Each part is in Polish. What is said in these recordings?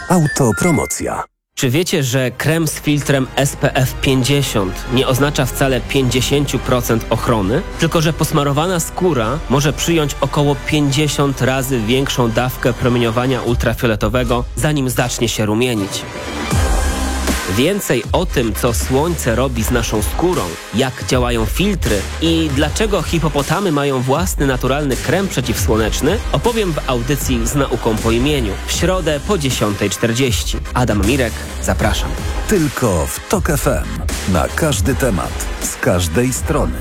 Autopromocja. Czy wiecie, że krem z filtrem SPF 50 nie oznacza wcale 50% ochrony? Tylko że posmarowana skóra może przyjąć około 50 razy większą dawkę promieniowania ultrafioletowego, zanim zacznie się rumienić. Więcej o tym, co słońce robi z naszą skórą, jak działają filtry i dlaczego hipopotamy mają własny naturalny krem przeciwsłoneczny, opowiem w audycji Z nauką po imieniu w środę po 10:40. Adam Mirek, zapraszam. Tylko w TOK FM. Na każdy temat, z każdej strony.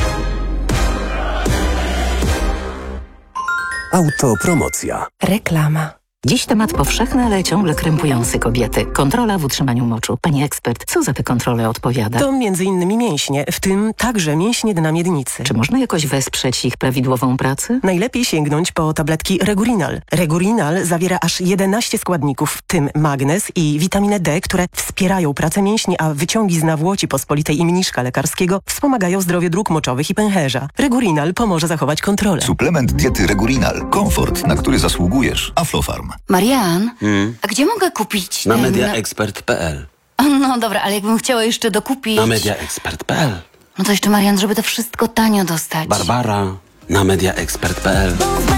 Autopromocja. Reklama. Dziś temat powszechny, ale ciągle krępujący kobiety. Kontrola w utrzymaniu moczu. Pani ekspert, co za tę kontrolę odpowiada? To m.in. mięśnie, w tym także mięśnie dna miednicy. Czy można jakoś wesprzeć ich prawidłową pracę? Najlepiej sięgnąć po tabletki Regurinal. Regurinal zawiera aż 11 składników, w tym magnez i witaminę D, które wspierają pracę mięśni, a wyciągi z nawłoci pospolitej i mniszka lekarskiego wspomagają zdrowie dróg moczowych i pęcherza. Regurinal pomoże zachować kontrolę. Suplement diety Regurinal. Komfort, na który zasługujesz. Aflofarm. Marian, a gdzie mogę kupić Na mediaexpert.pl. No dobra, ale jakbym chciała jeszcze dokupić... Na mediaexpert.pl. No to jeszcze, Marian, żeby to wszystko tanio dostać. Barbara, na mediaexpert.pl.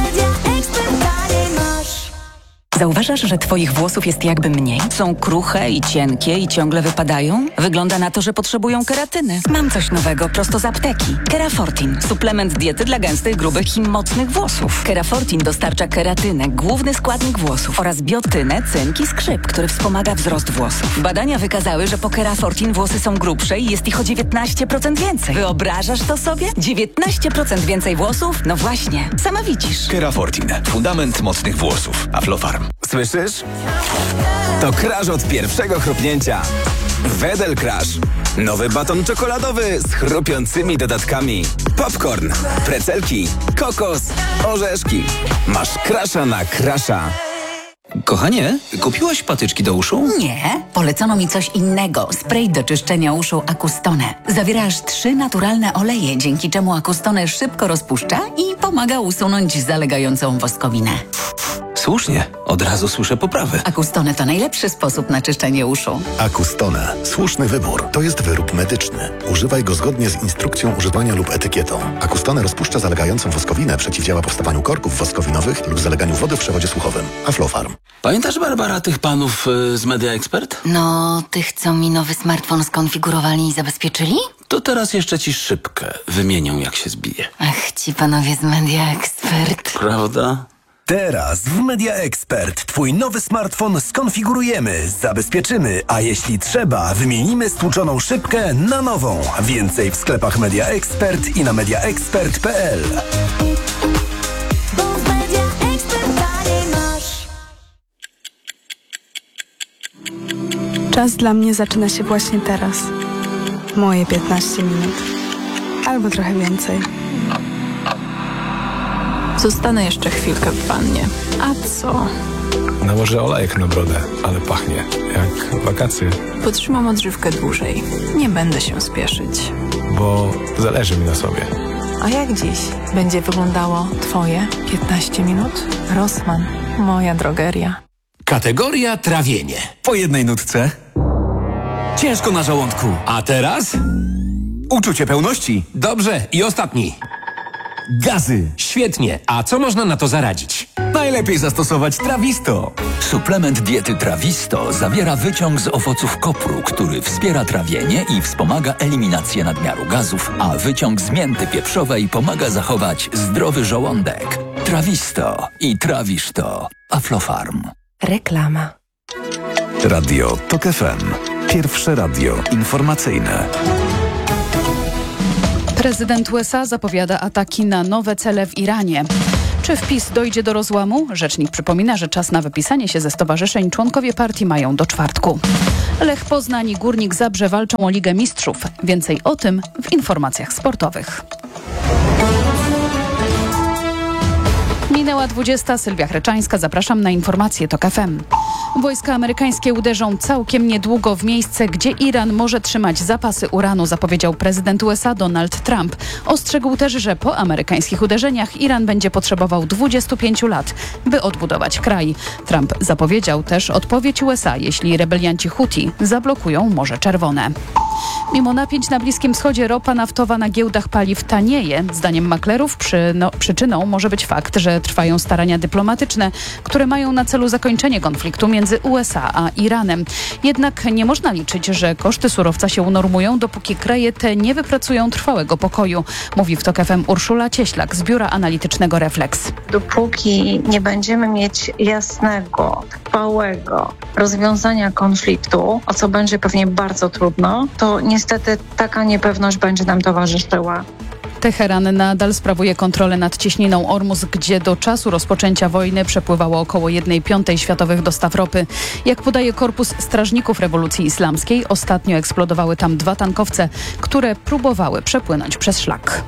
Zauważasz, że twoich włosów jest jakby mniej? Są kruche i cienkie i ciągle wypadają? Wygląda na to, że potrzebują keratyny. Mam coś nowego prosto z apteki. Kerafortin. Suplement diety dla gęstych, grubych i mocnych włosów. Kerafortin dostarcza keratynę, główny składnik włosów, oraz biotynę, cynk i skrzyp, który wspomaga wzrost włosów. Badania wykazały, że po Kerafortin włosy są grubsze i jest ich o 19% więcej. Wyobrażasz to sobie? 19% więcej włosów? No właśnie, sama widzisz. Kerafortin. Fundament mocnych włosów. Aflofarm. Słyszysz? To crash od pierwszego chrupnięcia. Wedel Crash. Nowy baton czekoladowy z chrupiącymi dodatkami. Popcorn, precelki, kokos, orzeszki. Masz crasha na crasha. Kochanie, kupiłaś patyczki do uszu? Nie, polecono mi coś innego. Spray do czyszczenia uszu Acustone. Zawiera aż 3 naturalne oleje, dzięki czemu Acustone szybko rozpuszcza i pomaga usunąć zalegającą woskowinę. Słusznie, od razu słyszę poprawy. Acustone to najlepszy sposób na czyszczenie uszu. Acustone. Słuszny wybór. To jest wyrób medyczny. Używaj go zgodnie z instrukcją używania lub etykietą. Acustone rozpuszcza zalegającą woskowinę, przeciwdziała powstawaniu korków woskowinowych lub zaleganiu wody w przewodzie słuchowym. Aflofarm. Pamiętasz, Barbara, tych panów z Media Expert? No, tych, co mi nowy smartfon skonfigurowali i zabezpieczyli? To teraz jeszcze ci szybkę wymienią, jak się zbije. Ach, ci panowie z Media Expert. Prawda? Teraz w Media Expert twój nowy smartfon skonfigurujemy, zabezpieczymy, a jeśli trzeba, wymienimy stłuczoną szybkę na nową. Więcej w sklepach Media Expert i na mediaexpert.pl. Czas dla mnie zaczyna się właśnie teraz. Moje 15 minut. Albo trochę więcej. Zostanę jeszcze chwilkę w wannie. A co? Nałożę olejek na brodę, ale pachnie jak wakacje. Potrzymam odżywkę dłużej. Nie będę się spieszyć. Bo zależy mi na sobie. A jak dziś będzie wyglądało twoje 15 minut? Rossmann, moja drogeria. Kategoria trawienie. Po jednej nutce. Ciężko na żołądku. A teraz? Uczucie pełności. Dobrze, i ostatni. Gazy. Świetnie. A co można na to zaradzić? Najlepiej zastosować Trawisto. Suplement diety Trawisto zawiera wyciąg z owoców kopru, który wspiera trawienie i wspomaga eliminację nadmiaru gazów, a wyciąg z mięty pieprzowej pomaga zachować zdrowy żołądek. Trawisto i trawisz to. Aflofarm. Reklama. Radio TOK FM. Pierwsze radio informacyjne. Prezydent USA zapowiada ataki na nowe cele w Iranie. Czy wpis dojdzie do rozłamu? Rzecznik przypomina, że czas na wypisanie się ze stowarzyszeń członkowie partii mają do czwartku. Lech Poznań i Górnik Zabrze walczą o Ligę Mistrzów. Więcej o tym w informacjach sportowych. Minęła 20. Sylwia Chreczańska. Zapraszam na informacje TOK FM. Wojska amerykańskie uderzą całkiem niedługo w miejsce, gdzie Iran może trzymać zapasy uranu, zapowiedział prezydent USA Donald Trump. Ostrzegł też, że po amerykańskich uderzeniach Iran będzie potrzebował 25 lat, by odbudować kraj. Trump zapowiedział też odpowiedź USA, jeśli rebelianci Huti zablokują Morze Czerwone. Mimo napięć na Bliskim Wschodzie ropa naftowa na giełdach paliw tanieje. Zdaniem maklerów przyczyną może być fakt, że trwają starania dyplomatyczne, które mają na celu zakończenie konfliktu między USA a Iranem. Jednak nie można liczyć, że koszty surowca się unormują, dopóki kraje te nie wypracują trwałego pokoju, mówi w TOK FM Urszula Cieślak z biura analitycznego Reflex. Dopóki nie będziemy mieć jasnego, trwałego rozwiązania konfliktu, o co będzie pewnie bardzo trudno, to niestety taka niepewność będzie nam towarzyszyła. Teheran nadal sprawuje kontrolę nad cieśniną Ormus, gdzie do czasu rozpoczęcia wojny przepływało około 1/5 światowych dostaw ropy. Jak podaje Korpus Strażników Rewolucji Islamskiej, ostatnio eksplodowały tam 2 tankowce, które próbowały przepłynąć przez szlak.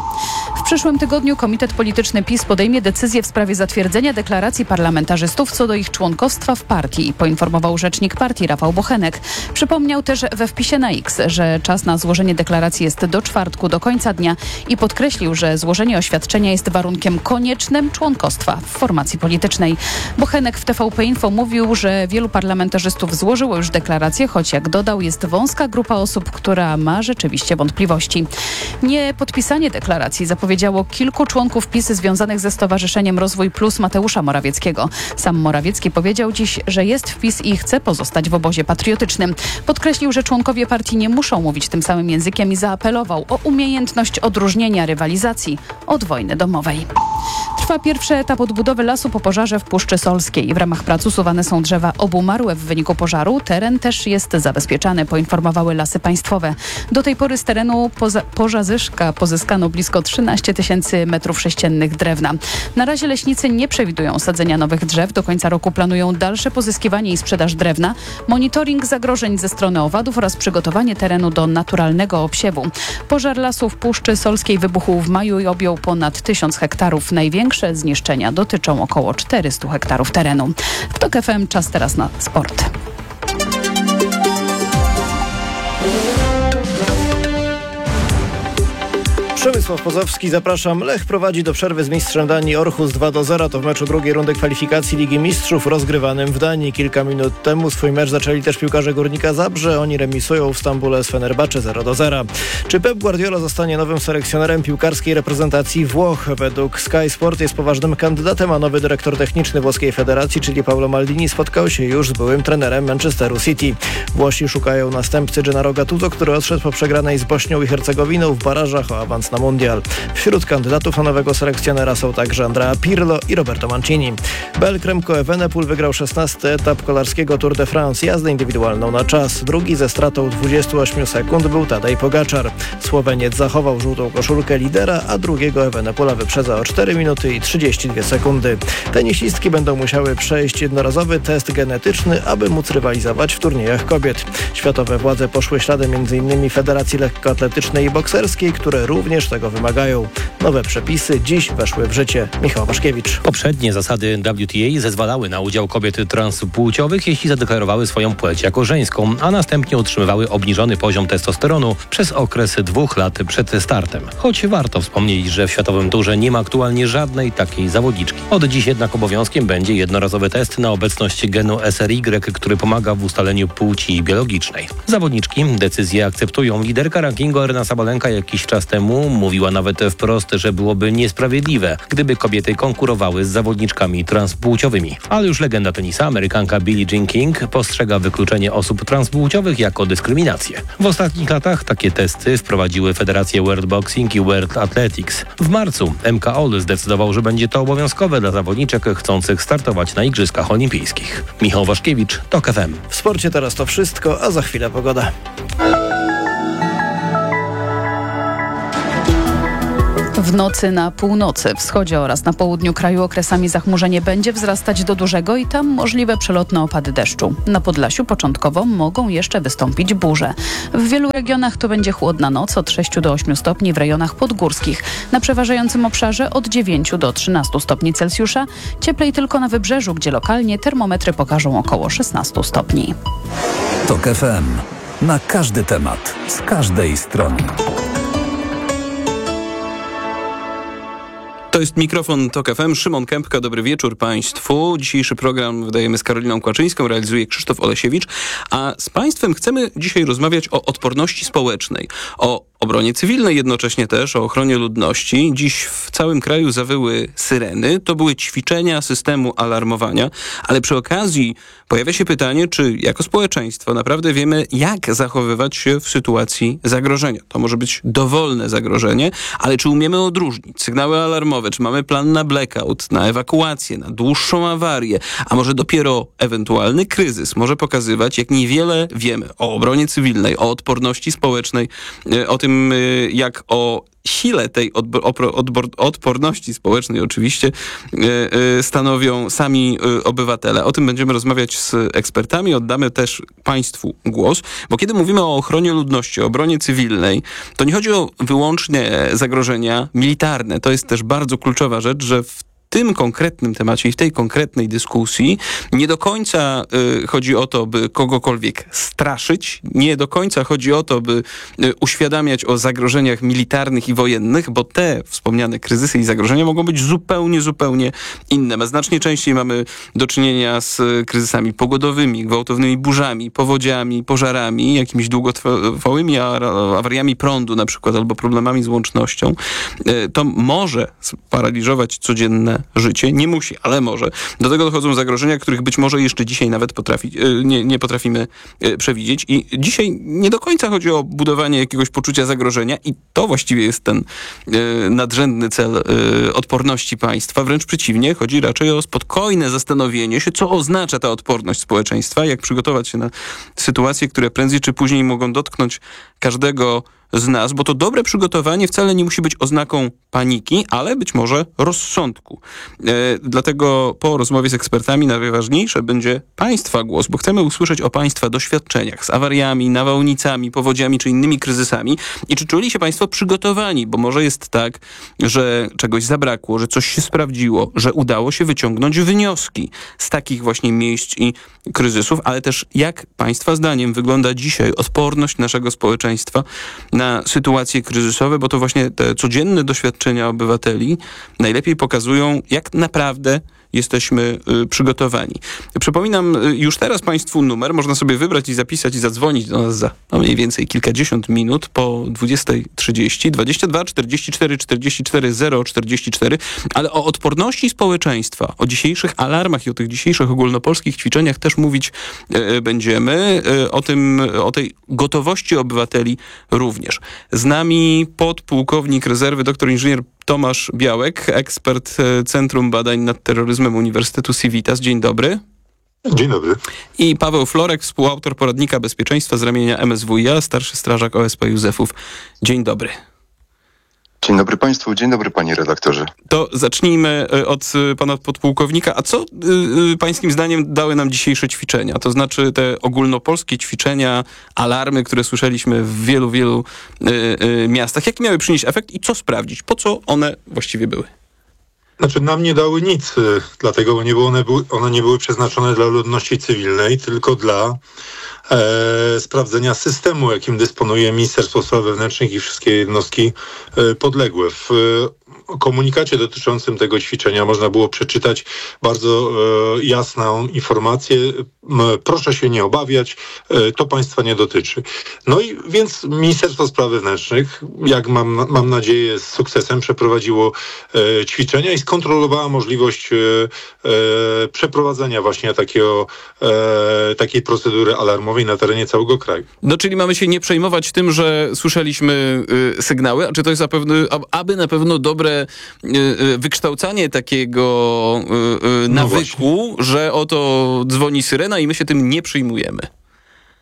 W przyszłym tygodniu Komitet Polityczny PiS podejmie decyzję w sprawie zatwierdzenia deklaracji parlamentarzystów co do ich członkostwa w partii, poinformował rzecznik partii Rafał Bochenek. Przypomniał też we wpisie na X, że czas na złożenie deklaracji jest do czwartku, do końca dnia i podkreślił, że złożenie oświadczenia jest warunkiem koniecznym członkostwa w formacji politycznej. Bochenek w TVP Info mówił, że wielu parlamentarzystów złożyło już deklarację, choć jak dodał, jest wąska grupa osób, która ma rzeczywiście wątpliwości. Niepodpisanie deklaracji zapowiedziało kilku członków PiS związanych ze Stowarzyszeniem Rozwój Plus Mateusza Morawieckiego. Sam Morawiecki powiedział dziś, że jest w PiS i chce pozostać w obozie patriotycznym. Podkreślił, że członkowie partii nie muszą mówić tym samym językiem i zaapelował o umiejętność odróżnienia rywalizacji od wojny domowej. Trwa pierwszy etap odbudowy lasu po pożarze w Puszczy Solskiej. W ramach prac usuwane są drzewa obumarłe w wyniku pożaru. Teren też jest zabezpieczany, poinformowały Lasy Państwowe. Do tej pory z terenu Pożazyszka pozyskano blisko 13 000 m3 drewna. Na razie leśnicy nie przewidują sadzenia nowych drzew. Do końca roku planują dalsze pozyskiwanie i sprzedaż drewna, monitoring zagrożeń ze strony owadów oraz przygotowanie terenu do naturalnego obsiewu. Pożar lasu w Puszczy Solskiej wybuchł w maju i objął ponad 1000 hektarów. Największe zniszczenia dotyczą około 400 hektarów terenu. W TOK FM czas teraz na sport. Przemysław Pozowski, zapraszam. Lech prowadzi do przerwy z mistrzem Danii Aarhus 2-0. To w meczu drugiej rundy kwalifikacji Ligi Mistrzów rozgrywanym w Danii. Kilka minut temu swój mecz zaczęli też piłkarze Górnika Zabrze. Oni remisują w Stambule z Fenerbahce 0-0. Czy Pep Guardiola zostanie nowym selekcjonerem piłkarskiej reprezentacji Włoch? Według Sky Sport jest poważnym kandydatem, a nowy dyrektor techniczny włoskiej federacji, czyli Paolo Maldini, spotkał się już z byłym trenerem Manchesteru City. Włosi szukają następcy Gennaro Gattuso, który odszedł po przegranej z Bośnią i Hercegowiną w barażach o awans na mundial. Wśród kandydatów na nowego selekcjonera są także Andrea Pirlo i Roberto Mancini. Belg Remco Evenepoel wygrał 16. etap kolarskiego Tour de France, jazdę indywidualną na czas. Drugi ze stratą 28 sekund był Tadej Pogaczar. Słoweniec zachował żółtą koszulkę lidera, a drugiego Evenepoela wyprzedza o 4 minuty i 32 sekundy. Tenisistki będą musiały przejść jednorazowy test genetyczny, aby móc rywalizować w turniejach kobiet. Światowe władze poszły śladem m.in. Federacji Lekkoatletycznej i Bokserskiej, które również tego wymagają. Nowe przepisy dziś weszły w życie. Michał Waszkiewicz. Poprzednie zasady WTA zezwalały na udział kobiet transpłciowych, jeśli zadeklarowały swoją płeć jako żeńską, a następnie utrzymywały obniżony poziom testosteronu przez okres 2 lat przed startem. Choć warto wspomnieć, że w Światowym Turze nie ma aktualnie żadnej takiej zawodniczki. Od dziś jednak obowiązkiem będzie jednorazowy test na obecność genu SRY, który pomaga w ustaleniu płci biologicznej. Zawodniczki decyzję akceptują. Liderka rankingu Aryna Sabalenka jakiś czas temu mówiła nawet wprost, że byłoby niesprawiedliwe, gdyby kobiety konkurowały z zawodniczkami transpłciowymi. Ale już legenda tenisa, Amerykanka Billie Jean King, postrzega wykluczenie osób transpłciowych jako dyskryminację. W ostatnich latach takie testy wprowadziły federacje World Boxing i World Athletics. W marcu MKOL zdecydował, że będzie to obowiązkowe dla zawodniczek chcących startować na Igrzyskach Olimpijskich. Michał Waszkiewicz, TOK FM. W sporcie teraz to wszystko, a za chwilę pogoda. W nocy na północy, wschodzie oraz na południu kraju okresami zachmurzenie będzie wzrastać do dużego i tam możliwe przelotne opady deszczu. Na Podlasiu początkowo mogą jeszcze wystąpić burze. W wielu regionach to będzie chłodna noc od 6 do 8 stopni w rejonach podgórskich. Na przeważającym obszarze od 9 do 13 stopni Celsjusza. Cieplej tylko na wybrzeżu, gdzie lokalnie termometry pokażą około 16 stopni. TOK FM. Na każdy temat, z każdej strony. To jest mikrofon TOK FM. Szymon Kępka, dobry wieczór Państwu. Dzisiejszy program wydajemy z Karoliną Kłaczyńską, realizuje Krzysztof Olesiewicz, a z Państwem chcemy dzisiaj rozmawiać o odporności społecznej, o obronie cywilnej, jednocześnie też o ochronie ludności. Dziś w całym kraju zawyły syreny. To były ćwiczenia systemu alarmowania, ale przy okazji pojawia się pytanie, czy jako społeczeństwo naprawdę wiemy, jak zachowywać się w sytuacji zagrożenia. To może być dowolne zagrożenie, ale czy umiemy odróżnić sygnały alarmowe, czy mamy plan na blackout, na ewakuację, na dłuższą awarię, a może dopiero ewentualny kryzys może pokazywać, jak niewiele wiemy o obronie cywilnej, o odporności społecznej, o tym, jak o sile tej odporności społecznej oczywiście stanowią sami obywatele. O tym będziemy rozmawiać z ekspertami. Oddamy też Państwu głos, bo kiedy mówimy o ochronie ludności, o obronie cywilnej, to nie chodzi o wyłącznie zagrożenia militarne. To jest też bardzo kluczowa rzecz, że w tym konkretnym temacie i w tej konkretnej dyskusji nie do końca chodzi o to, by kogokolwiek straszyć, nie do końca chodzi o to, by uświadamiać o zagrożeniach militarnych i wojennych, bo te wspomniane kryzysy i zagrożenia mogą być zupełnie inne. A znacznie częściej mamy do czynienia z kryzysami pogodowymi, gwałtownymi burzami, powodziami, pożarami, jakimiś długotrwałymi awariami prądu na przykład, albo problemami z łącznością. To może sparaliżować codzienne życie. Nie musi, ale może. Do tego dochodzą zagrożenia, których być może jeszcze dzisiaj nawet nie potrafimy przewidzieć. I dzisiaj nie do końca chodzi o budowanie jakiegoś poczucia zagrożenia i to właściwie jest ten nadrzędny cel odporności państwa. Wręcz przeciwnie, chodzi raczej o spokojne zastanowienie się, co oznacza ta odporność społeczeństwa, jak przygotować się na sytuacje, które prędzej czy później mogą dotknąć każdego z nas, bo to dobre przygotowanie wcale nie musi być oznaką paniki, ale być może rozsądku. Dlatego po rozmowie z ekspertami najważniejsze będzie Państwa głos, bo chcemy usłyszeć o Państwa doświadczeniach z awariami, nawałnicami, powodziami czy innymi kryzysami i czy czuli się Państwo przygotowani, bo może jest tak, że czegoś zabrakło, że coś się sprawdziło, że udało się wyciągnąć wnioski z takich właśnie miejsc i kryzysów, ale też jak Państwa zdaniem wygląda dzisiaj odporność naszego społeczeństwa na sytuacje kryzysowe, bo to właśnie te codzienne doświadczenia obywateli najlepiej pokazują, jak naprawdę jesteśmy przygotowani. Przypominam już teraz Państwu numer, można sobie wybrać i zapisać i zadzwonić do nas za mniej kilkadziesiąt minut po 20:30, 22 44 44 044, ale o odporności społeczeństwa, o dzisiejszych alarmach i o tych dzisiejszych ogólnopolskich ćwiczeniach też mówić będziemy, o tej gotowości obywateli również. Z nami podpułkownik rezerwy, doktor inżynier Tomasz Białek, ekspert Centrum Badań nad Terroryzmem Uniwersytetu Civitas. Dzień dobry. Dzień dobry. I Paweł Florek, współautor poradnika bezpieczeństwa z ramienia MSWiA, starszy strażak OSP Józefów. Dzień dobry. Dzień dobry Państwu, dzień dobry Panie redaktorze. To zacznijmy od pana podpułkownika. A co pańskim zdaniem dały nam dzisiejsze ćwiczenia? To znaczy te ogólnopolskie ćwiczenia, alarmy, które słyszeliśmy w wielu miastach. Jaki miały przynieść efekt i co sprawdzić? Po co one właściwie były? Znaczy nam nie dały nic, dlatego one nie były przeznaczone dla ludności cywilnej, tylko dla sprawdzenia systemu, jakim dysponuje Ministerstwo Spraw Wewnętrznych i wszystkie jednostki podległe. W komunikacie dotyczącym tego ćwiczenia można było przeczytać bardzo jasną informację. Proszę się nie obawiać, to państwa nie dotyczy. No i więc Ministerstwo Spraw Wewnętrznych, jak mam nadzieję z sukcesem, przeprowadziło ćwiczenia i skontrolowało możliwość przeprowadzenia właśnie takiej procedury alarmowej na terenie całego kraju. No czyli mamy się nie przejmować tym, że słyszeliśmy sygnały, a czy to jest aby na pewno dobre wykształcanie takiego nawyku, że oto dzwoni syrena i my się tym nie przyjmujemy.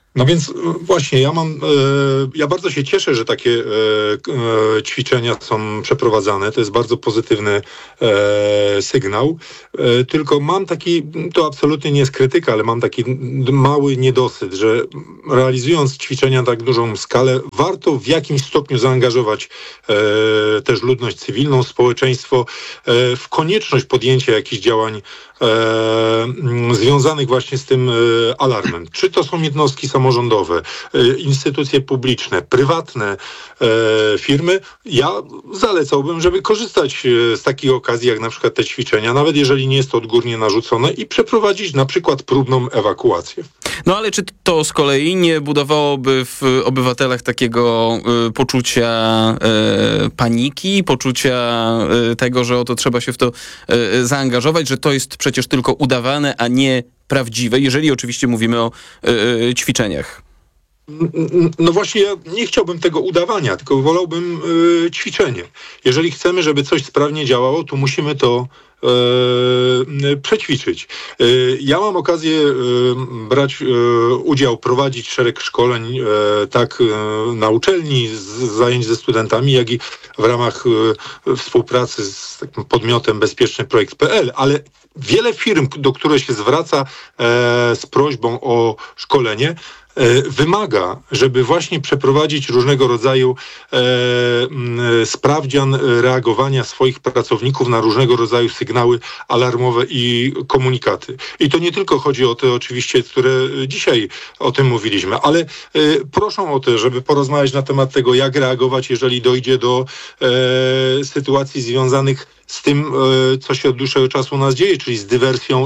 No więc właśnie ja bardzo się cieszę, że takie ćwiczenia są przeprowadzane. To jest bardzo pozytywny sygnał. Tylko mam taki, to absolutnie nie jest krytyka, ale mam taki mały niedosyt, że realizując ćwiczenia na tak dużą skalę, warto w jakimś stopniu zaangażować też ludność cywilną, społeczeństwo w konieczność podjęcia jakichś działań związanych właśnie z tym alarmem. Czy to są jednostki samorządowe, instytucje publiczne, prywatne firmy? Ja zalecałbym, żeby korzystać z takich okazji, jak na przykład te ćwiczenia, nawet jeżeli nie jest to odgórnie narzucone, i przeprowadzić na przykład próbną ewakuację. No ale czy to z kolei nie budowałoby w obywatelach takiego poczucia paniki, poczucia tego, że oto trzeba się w to zaangażować, że to jest przecież tylko udawane, a nie prawdziwe, jeżeli oczywiście mówimy o ćwiczeniach? No właśnie, ja nie chciałbym tego udawania, tylko wolałbym ćwiczenie. Jeżeli chcemy, żeby coś sprawnie działało, to musimy to przećwiczyć. Ja mam okazję brać udział, prowadzić szereg szkoleń tak na uczelni, zajęć ze studentami, jak i w ramach współpracy z takim podmiotem bezpiecznyprojekt.pl, ale wiele firm, do których się zwraca z prośbą o szkolenie, wymaga, żeby właśnie przeprowadzić różnego rodzaju sprawdzian reagowania swoich pracowników na różnego rodzaju sygnały alarmowe i komunikaty. I to nie tylko chodzi o te oczywiście, które dzisiaj o tym mówiliśmy, ale proszą o to, żeby porozmawiać na temat tego, jak reagować, jeżeli dojdzie do sytuacji związanych z tym, co się od dłuższego czasu u nas dzieje, czyli z dywersją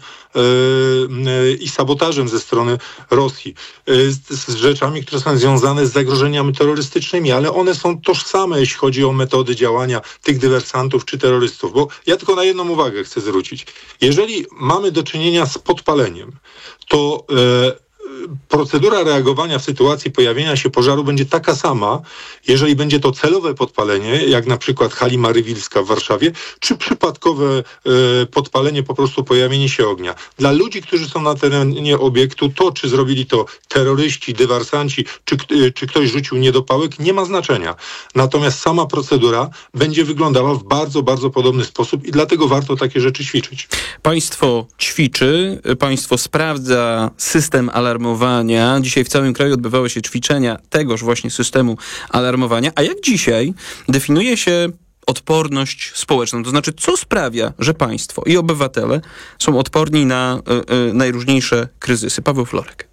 i sabotażem ze strony Rosji, z rzeczami, które są związane z zagrożeniami terrorystycznymi, ale one są tożsame, jeśli chodzi o metody działania tych dywersantów czy terrorystów. Bo ja tylko na jedną uwagę chcę zwrócić. Jeżeli mamy do czynienia z podpaleniem, to procedura reagowania w sytuacji pojawienia się pożaru będzie taka sama, jeżeli będzie to celowe podpalenie, jak na przykład hali Marywilska w Warszawie, czy przypadkowe podpalenie, po prostu pojawienie się ognia. Dla ludzi, którzy są na terenie obiektu, to czy zrobili to terroryści, dywersanci, czy ktoś rzucił niedopałek, nie ma znaczenia. Natomiast sama procedura będzie wyglądała w bardzo, bardzo podobny sposób i dlatego warto takie rzeczy ćwiczyć. Państwo ćwiczy, państwo sprawdza system alarmowania. Dzisiaj w całym kraju odbywały się ćwiczenia tegoż właśnie systemu alarmowania. A jak dzisiaj definiuje się odporność społeczną? To znaczy, co sprawia, że państwo i obywatele są odporni na najróżniejsze kryzysy? Paweł Florek.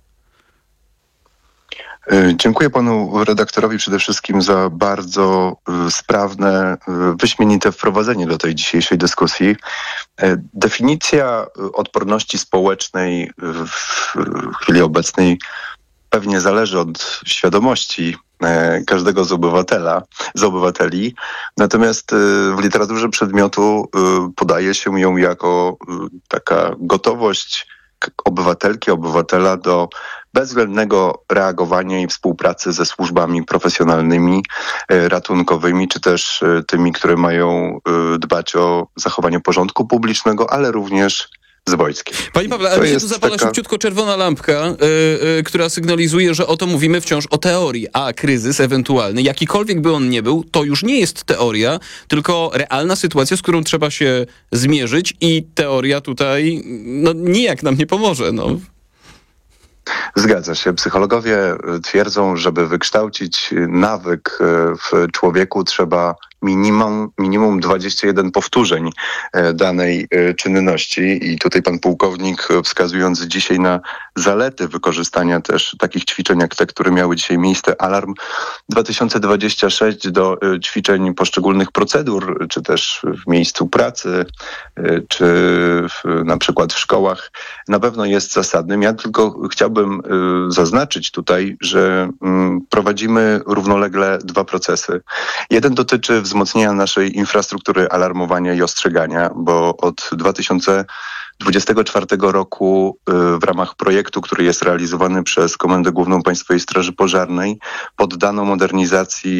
Dziękuję panu redaktorowi przede wszystkim za bardzo sprawne, wyśmienite wprowadzenie do tej dzisiejszej dyskusji. Definicja odporności społecznej w chwili obecnej pewnie zależy od świadomości każdego z obywateli. Natomiast w literaturze przedmiotu podaje się ją jako taka gotowość obywatelki, obywatela do bezwzględnego reagowania i współpracy ze służbami profesjonalnymi, ratunkowymi, czy też tymi, które mają dbać o zachowanie porządku publicznego, ale również z wojskiem. Panie Pawle, ale mi się tu zapala szybciutko czerwona lampka, która sygnalizuje, że oto mówimy wciąż o teorii, a kryzys ewentualny, jakikolwiek by on nie był, to już nie jest teoria, tylko realna sytuacja, z którą trzeba się zmierzyć i teoria tutaj nijak nam nie pomoże. Zgadza się. Psychologowie twierdzą, żeby wykształcić nawyk w człowieku, trzeba minimum 21 powtórzeń danej czynności i tutaj pan pułkownik, wskazując dzisiaj na zalety wykorzystania też takich ćwiczeń jak te, które miały dzisiaj miejsce, Alarm 2026 do ćwiczeń poszczególnych procedur, czy też w miejscu pracy, czy na przykład w szkołach, na pewno jest zasadnym. Ja tylko chciałbym zaznaczyć tutaj, że prowadzimy równolegle dwa procesy. Jeden dotyczy wzmocnienia naszej infrastruktury alarmowania i ostrzegania, bo od 2024 roku w ramach projektu, który jest realizowany przez Komendę Główną Państwowej Straży Pożarnej, poddano modernizacji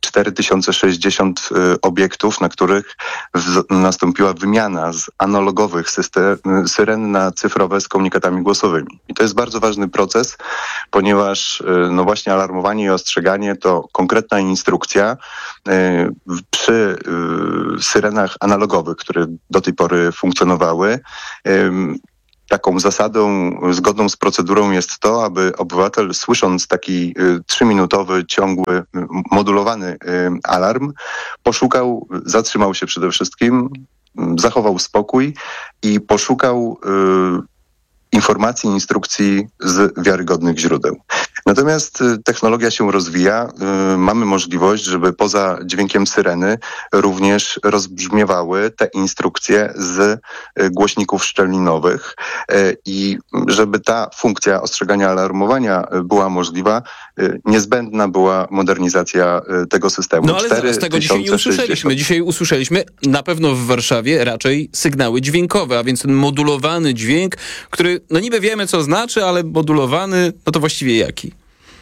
4060 obiektów, na których nastąpiła wymiana z analogowych syren na cyfrowe z komunikatami głosowymi. I to jest bardzo ważny proces, ponieważ no właśnie alarmowanie i ostrzeganie to konkretna instrukcja. Przy syrenach analogowych, które do tej pory funkcjonowały, taką zasadą zgodną z procedurą jest to, aby obywatel, słysząc taki 3-minutowy, ciągły, modulowany alarm, poszukał, zatrzymał się przede wszystkim, zachował spokój i poszukał informacji, instrukcji z wiarygodnych źródeł. Natomiast technologia się rozwija. Mamy możliwość, żeby poza dźwiękiem syreny również rozbrzmiewały te instrukcje z głośników szczelinowych i żeby ta funkcja ostrzegania, alarmowania była możliwa, niezbędna była modernizacja tego systemu. No ale zaraz tego dzisiaj nie usłyszeliśmy. Dzisiaj usłyszeliśmy na pewno w Warszawie raczej sygnały dźwiękowe, a więc ten modulowany dźwięk, który no niby wiemy co znaczy, ale modulowany, no to właściwie jaki?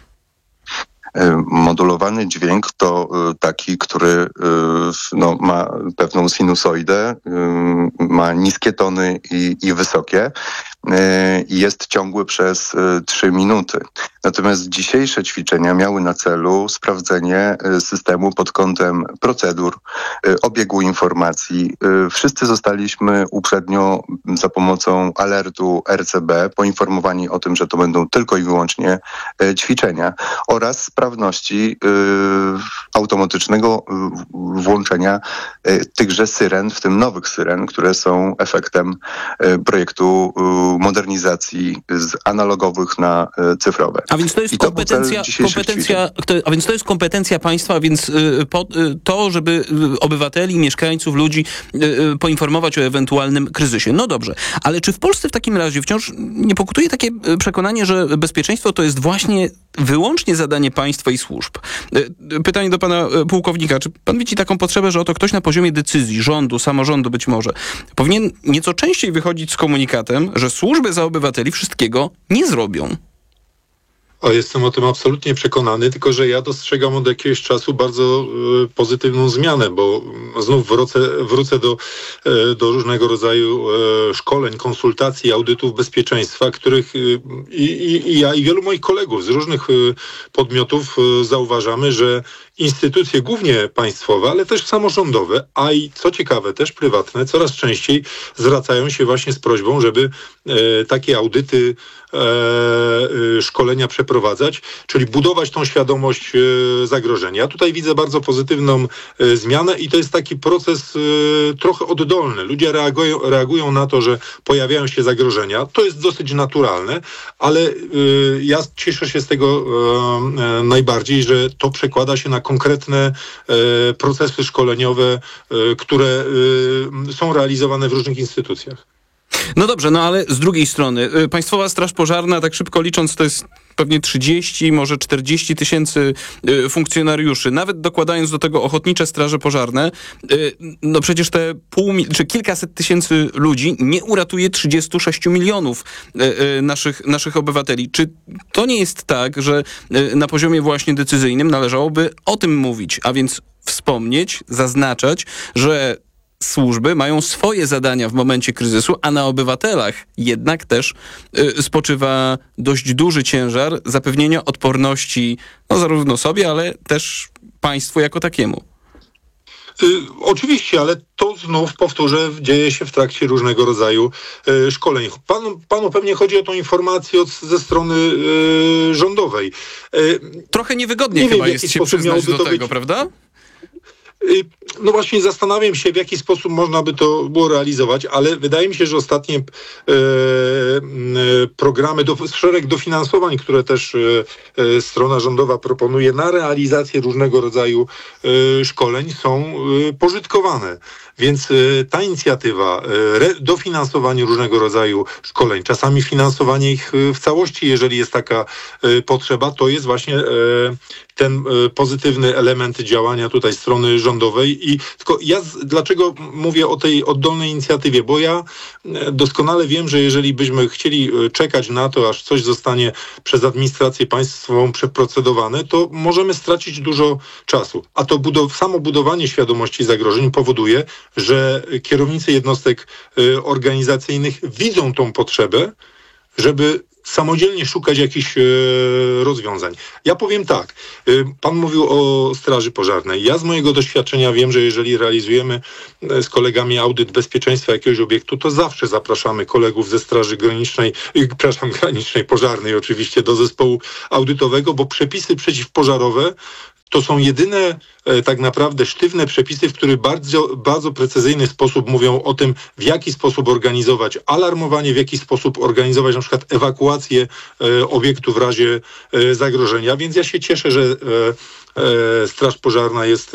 Modulowany dźwięk to taki, który no, ma pewną sinusoidę, ma niskie tony i wysokie i jest ciągły przez 3 minuty. Natomiast dzisiejsze ćwiczenia miały na celu sprawdzenie systemu pod kątem procedur, obiegu informacji. Wszyscy zostaliśmy uprzednio za pomocą alertu RCB poinformowani o tym, że to będą tylko i wyłącznie ćwiczenia oraz sprawności automatycznego włączenia tychże syren, w tym nowych syren, które są efektem projektu modernizacji z analogowych na cyfrowe. A więc to jest kompetencja państwa, a więc to, żeby obywateli, mieszkańców, ludzi poinformować o ewentualnym kryzysie. No dobrze, ale czy w Polsce w takim razie wciąż nie pokutuje takie przekonanie, że bezpieczeństwo to jest właśnie wyłącznie zadanie państwa i służb? Pytanie do pana pułkownika. Czy pan widzi taką potrzebę, że oto ktoś na poziomie decyzji, rządu, samorządu być może, powinien nieco częściej wychodzić z komunikatem, że służby za obywateli wszystkiego nie zrobią? Jestem o tym absolutnie przekonany, tylko że ja dostrzegam od jakiegoś czasu bardzo pozytywną zmianę, bo znów wrócę do różnego rodzaju szkoleń, konsultacji, audytów bezpieczeństwa, których i ja, i wielu moich kolegów z różnych podmiotów zauważamy, że instytucje głównie państwowe, ale też samorządowe, a i co ciekawe też prywatne, coraz częściej zwracają się właśnie z prośbą, żeby takie audyty, szkolenia przeprowadzać, czyli budować tą świadomość zagrożenia. Ja tutaj widzę bardzo pozytywną zmianę i to jest taki proces trochę oddolny. Ludzie reagują na to, że pojawiają się zagrożenia. To jest dosyć naturalne, ale ja cieszę się z tego najbardziej, że to przekłada się na konkretne procesy szkoleniowe, które są realizowane w różnych instytucjach. No dobrze, no ale z drugiej strony Państwowa Straż Pożarna, tak szybko licząc, to jest pewnie 30, może 40 tysięcy funkcjonariuszy. Nawet dokładając do tego ochotnicze straże pożarne, no przecież te czy kilkaset tysięcy ludzi nie uratuje 36 milionów naszych obywateli. Czy to nie jest tak, że na poziomie właśnie decyzyjnym należałoby o tym mówić, a więc wspomnieć, zaznaczać, że służby mają swoje zadania w momencie kryzysu, a na obywatelach jednak też spoczywa dość duży ciężar zapewnienia odporności no zarówno sobie, ale też państwu jako takiemu. Oczywiście, ale to znów powtórzę, dzieje się w trakcie różnego rodzaju szkoleń. Panu pewnie chodzi o tą informację ze strony rządowej. Trochę niewygodnie chyba jest się przyznać do tego, prawda? No właśnie zastanawiam się, w jaki sposób można by to było realizować, ale wydaje mi się, że ostatnie programy, szereg dofinansowań, które też strona rządowa proponuje na realizację różnego rodzaju szkoleń są pożytkowane. Więc ta inicjatywa, dofinansowanie różnego rodzaju szkoleń, czasami finansowanie ich w całości, jeżeli jest taka potrzeba, to jest właśnie ten pozytywny element działania tutaj strony rządowej. I tylko dlaczego mówię o tej oddolnej inicjatywie? Bo ja doskonale wiem, że jeżeli byśmy chcieli czekać na to, aż coś zostanie przez administrację państwową przeprocedowane, to możemy stracić dużo czasu. A to samo budowanie świadomości zagrożeń powoduje, że kierownicy jednostek organizacyjnych widzą tą potrzebę, żeby samodzielnie szukać jakichś rozwiązań. Ja powiem tak, pan mówił o Straży Pożarnej. Ja z mojego doświadczenia wiem, że jeżeli realizujemy z kolegami audyt bezpieczeństwa jakiegoś obiektu, to zawsze zapraszamy kolegów ze Straży Granicznej, Pożarnej oczywiście, do zespołu audytowego, bo przepisy przeciwpożarowe to są jedyne tak naprawdę sztywne przepisy, w których bardzo precyzyjny sposób mówią o tym, w jaki sposób organizować alarmowanie, w jaki sposób organizować na przykład ewakuację obiektu w razie zagrożenia. Więc ja się cieszę, że Straż Pożarna jest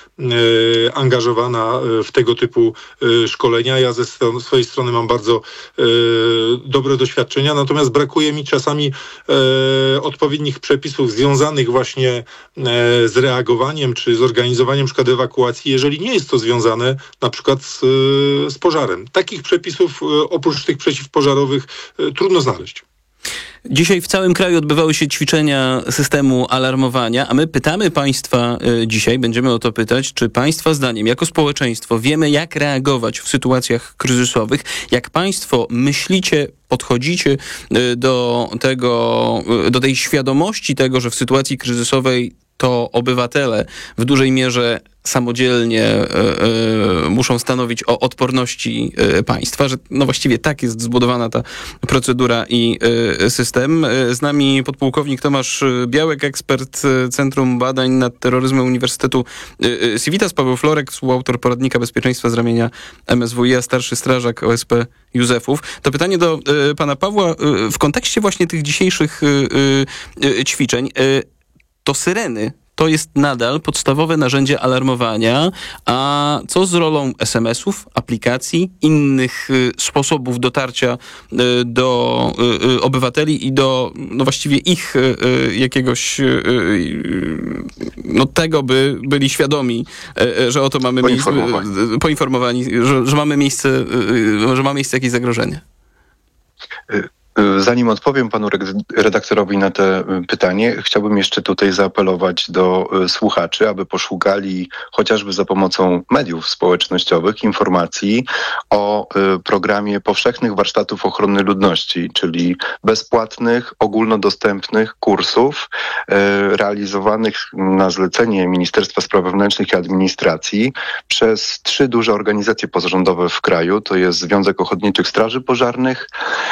angażowana w tego typu szkolenia. Ja ze swojej strony mam bardzo dobre doświadczenia, natomiast brakuje mi czasami odpowiednich przepisów związanych właśnie z reagowaniem czy z organizowaniem np. ewakuacji, jeżeli nie jest to związane na przykład z pożarem. Takich przepisów oprócz tych przeciwpożarowych trudno znaleźć. Dzisiaj w całym kraju odbywały się ćwiczenia systemu alarmowania, a my pytamy państwa dzisiaj, będziemy o to pytać, czy państwa zdaniem, jako społeczeństwo, wiemy, jak reagować w sytuacjach kryzysowych, jak państwo myślicie, podchodzicie do tej świadomości tego, że w sytuacji kryzysowej to obywatele w dużej mierze samodzielnie muszą stanowić o odporności państwa, że no właściwie tak jest zbudowana ta procedura i system. Z nami podpułkownik Tomasz Białek, ekspert Centrum Badań nad Terroryzmem Uniwersytetu Civitas, Paweł Florek, współautor poradnika bezpieczeństwa z ramienia MSWiA, starszy strażak OSP Józefów. To pytanie do pana Pawła w kontekście właśnie tych dzisiejszych ćwiczeń. To syreny to jest nadal podstawowe narzędzie alarmowania, a co z rolą SMS-ów, aplikacji, innych sposobów dotarcia do obywateli i do właściwie ich jakiegoś tego, by byli świadomi, że oto mamy poinformowani, że mamy miejsce, że ma miejsce jakieś zagrożenie. Zanim odpowiem panu redaktorowi na to pytanie, chciałbym jeszcze tutaj zaapelować do słuchaczy, aby poszukali chociażby za pomocą mediów społecznościowych informacji o programie powszechnych warsztatów ochrony ludności, czyli bezpłatnych, ogólnodostępnych kursów realizowanych na zlecenie Ministerstwa Spraw Wewnętrznych i Administracji przez 3 duże organizacje pozarządowe w kraju. To jest Związek Ochotniczych Straży Pożarnych,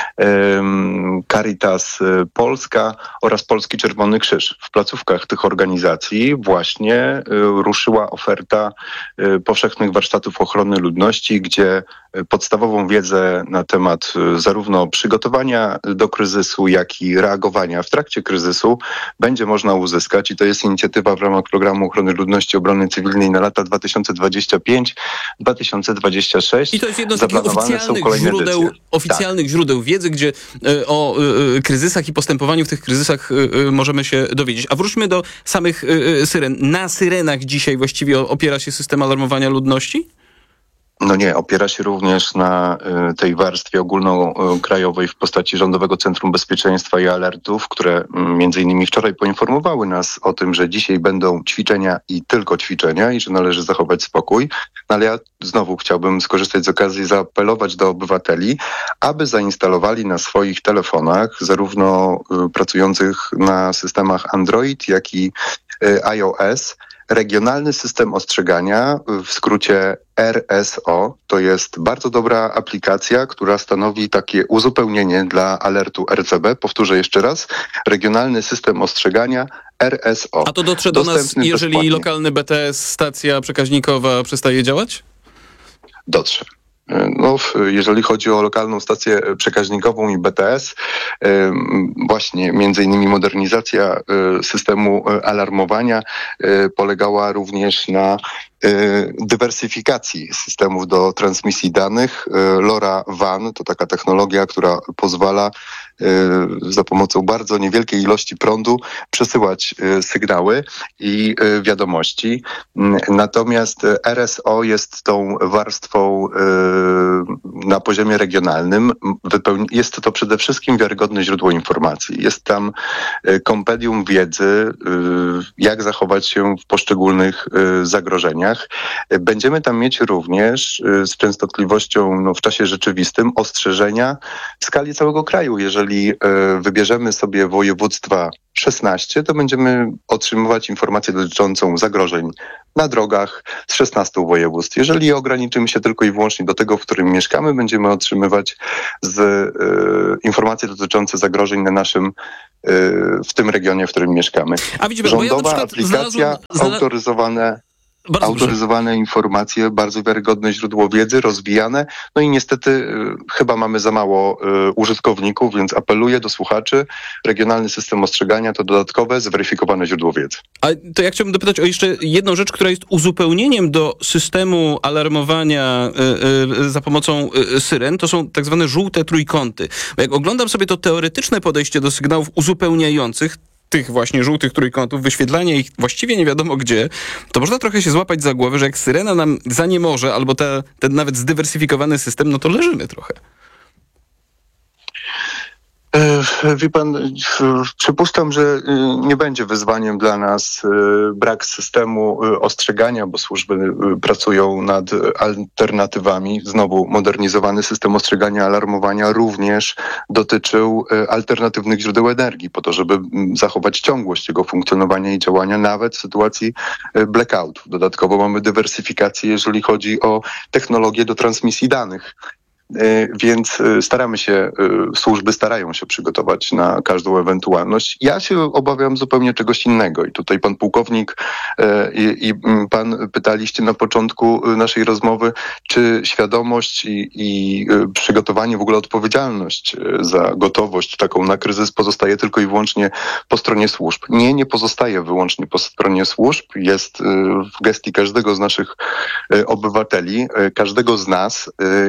Caritas Polska oraz Polski Czerwony Krzyż. W placówkach tych organizacji właśnie ruszyła oferta powszechnych warsztatów ochrony ludności, gdzie podstawową wiedzę na temat zarówno przygotowania do kryzysu, jak i reagowania w trakcie kryzysu będzie można uzyskać. I to jest inicjatywa w ramach Programu Ochrony Ludności Obrony Cywilnej na lata 2025-2026. I to jest jedno z takich oficjalnych źródeł wiedzy, gdzie o kryzysach i postępowaniu w tych kryzysach możemy się dowiedzieć. A wróćmy do samych syren. Na syrenach dzisiaj właściwie opiera się system alarmowania ludności? No nie, opiera się również na tej warstwie ogólnokrajowej w postaci Rządowego Centrum Bezpieczeństwa i Alertów, które między innymi wczoraj poinformowały nas o tym, że dzisiaj będą ćwiczenia i tylko ćwiczenia i że należy zachować spokój. No ale ja znowu chciałbym skorzystać z okazji i zaapelować do obywateli, aby zainstalowali na swoich telefonach, zarówno pracujących na systemach Android, jak i iOS, regionalny system ostrzegania, w skrócie RSO. To jest bardzo dobra aplikacja, która stanowi takie uzupełnienie dla alertu RCB. Powtórzę jeszcze raz. Regionalny system ostrzegania RSO. A to dotrze do nas, jeżeli lokalny BTS, stacja przekaźnikowa przestaje działać? Dotrze. Jeżeli chodzi o lokalną stację przekaźnikową i BTS, właśnie między innymi modernizacja systemu alarmowania polegała również na dywersyfikacji systemów do transmisji danych. LoRaWAN to taka technologia, która pozwala za pomocą bardzo niewielkiej ilości prądu przesyłać sygnały i wiadomości. Natomiast RSO jest tą warstwą na poziomie regionalnym. Jest to przede wszystkim wiarygodne źródło informacji. Jest tam kompendium wiedzy, jak zachować się w poszczególnych zagrożeniach. Będziemy tam mieć również z częstotliwością w czasie rzeczywistym ostrzeżenia w skali całego kraju. Jeżeli wybierzemy sobie województwa 16, to będziemy otrzymywać informację dotyczącą zagrożeń na drogach z 16 województw. Jeżeli ograniczymy się tylko i wyłącznie do tego, w którym mieszkamy, będziemy otrzymywać informacje dotyczące zagrożeń na naszym, w tym regionie, w którym mieszkamy. A widzimy, rządowa aplikacja, autoryzowane informacje, bardzo wiarygodne źródło wiedzy, rozwijane. No i niestety chyba mamy za mało użytkowników, więc apeluję do słuchaczy. Regionalny system ostrzegania to dodatkowe, zweryfikowane źródło wiedzy. A to ja chciałbym dopytać o jeszcze jedną rzecz, która jest uzupełnieniem do systemu alarmowania za pomocą syren. To są tak zwane żółte trójkąty. Bo jak oglądam sobie to teoretyczne podejście do sygnałów uzupełniających, tych właśnie żółtych trójkątów, wyświetlanie ich właściwie nie wiadomo gdzie, to można trochę się złapać za głowę, że jak syrena nam zaniemoże, albo ten nawet zdywersyfikowany system, no to leżymy trochę. Wie pan, przypuszczam, że nie będzie wyzwaniem dla nas brak systemu ostrzegania, bo służby pracują nad alternatywami. Znowu modernizowany system ostrzegania, alarmowania również dotyczył alternatywnych źródeł energii, po to, żeby zachować ciągłość jego funkcjonowania i działania nawet w sytuacji blackoutu. Dodatkowo mamy dywersyfikację, jeżeli chodzi o technologię do transmisji danych. Więc służby starają się przygotować na każdą ewentualność. Ja się obawiam zupełnie czegoś innego i tutaj pan pułkownik i pan pytaliście na początku naszej rozmowy, czy świadomość i przygotowanie, w ogóle odpowiedzialność za gotowość taką na kryzys pozostaje tylko i wyłącznie po stronie służb. Nie pozostaje wyłącznie po stronie służb. Jest w gestii każdego z naszych obywateli, każdego z nas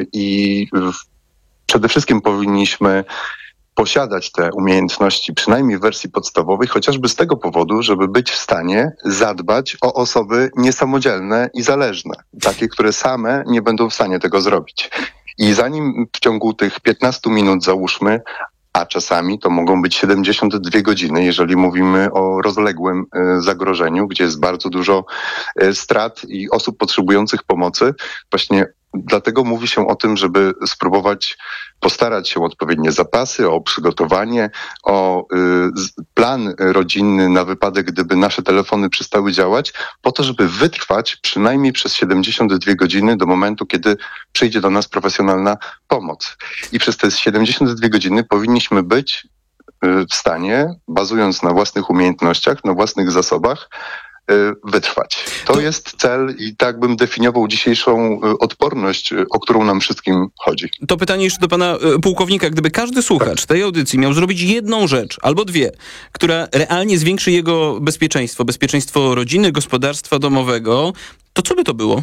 i przede wszystkim powinniśmy posiadać te umiejętności, przynajmniej w wersji podstawowej, chociażby z tego powodu, żeby być w stanie zadbać o osoby niesamodzielne i zależne. Takie, które same nie będą w stanie tego zrobić. I zanim w ciągu tych 15 minut załóżmy, a czasami to mogą być 72 godziny, jeżeli mówimy o rozległym zagrożeniu, gdzie jest bardzo dużo strat i osób potrzebujących pomocy, właśnie dlatego mówi się o tym, żeby spróbować postarać się o odpowiednie zapasy, o przygotowanie, o plan rodzinny na wypadek, gdyby nasze telefony przestały działać, po to, żeby wytrwać przynajmniej przez 72 godziny do momentu, kiedy przyjdzie do nas profesjonalna pomoc. I przez te 72 godziny powinniśmy być w stanie, bazując na własnych umiejętnościach, na własnych zasobach, wytrwać. To jest cel i tak bym definiował dzisiejszą odporność, o którą nam wszystkim chodzi. To pytanie jeszcze do pana pułkownika. Gdyby każdy słuchacz tej audycji miał zrobić jedną rzecz, albo dwie, która realnie zwiększy jego bezpieczeństwo rodziny, gospodarstwa domowego, to co by to było?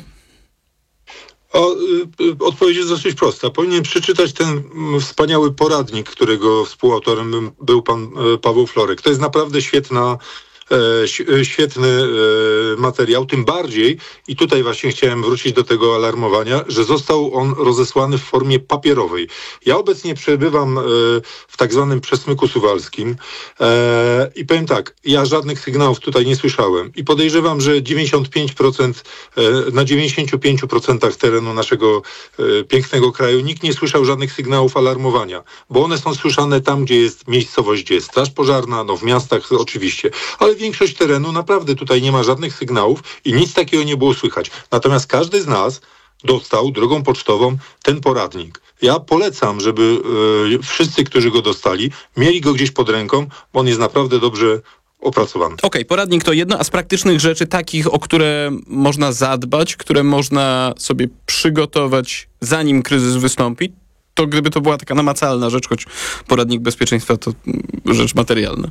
Odpowiedź jest dosyć prosta. Powinien przeczytać ten wspaniały poradnik, którego współautorem był pan Paweł Florek. To jest naprawdę świetny materiał, tym bardziej, i tutaj właśnie chciałem wrócić do tego alarmowania, że został on rozesłany w formie papierowej. Ja obecnie przebywam w tak zwanym Przesmyku Suwalskim i powiem tak, ja żadnych sygnałów tutaj nie słyszałem i podejrzewam, że 95%, na 95% terenu naszego pięknego kraju nikt nie słyszał żadnych sygnałów alarmowania, bo one są słyszane tam, gdzie jest miejscowość, gdzie jest straż pożarna, w miastach oczywiście, ale większość terenu naprawdę tutaj nie ma żadnych sygnałów i nic takiego nie było słychać. Natomiast każdy z nas dostał drogą pocztową ten poradnik. Ja polecam, żeby wszyscy, którzy go dostali, mieli go gdzieś pod ręką, bo on jest naprawdę dobrze opracowany. Okej, poradnik to jedno, a z praktycznych rzeczy takich, o które można zadbać, które można sobie przygotować, zanim kryzys wystąpi, to gdyby to była taka namacalna rzecz, choć poradnik bezpieczeństwa to rzecz materialna.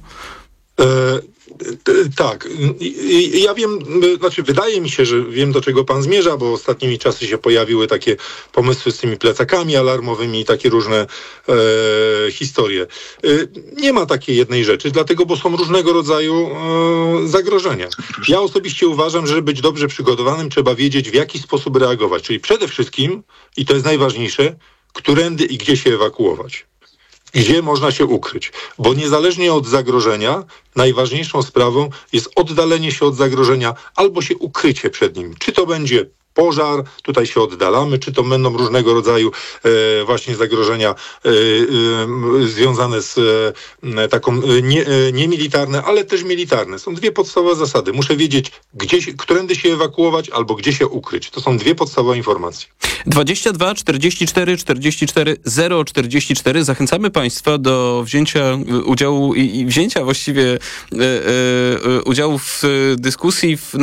Tak. Ja wiem, wydaje mi się, że wiem, do czego pan zmierza, bo ostatnimi czasy się pojawiły takie pomysły z tymi plecakami alarmowymi i takie różne historie. Nie ma takiej jednej rzeczy, dlatego, bo są różnego rodzaju zagrożenia. Ja osobiście uważam, że żeby być dobrze przygotowanym, trzeba wiedzieć, w jaki sposób reagować. Czyli przede wszystkim, i to jest najważniejsze, którędy i gdzie się ewakuować. Gdzie można się ukryć. Bo niezależnie od zagrożenia, najważniejszą sprawą jest oddalenie się od zagrożenia albo się ukrycie przed nim. Czy to będzie pożar, tutaj się oddalamy, czy to będą różnego rodzaju właśnie zagrożenia związane z taką niemilitarne, ale też militarne. Są dwie podstawowe zasady. Muszę wiedzieć, którędy się ewakuować albo gdzie się ukryć. To są dwie podstawowe informacje. 22 44 44 044. Zachęcamy Państwa do wzięcia udziału i wzięcia właściwie udziału w dyskusji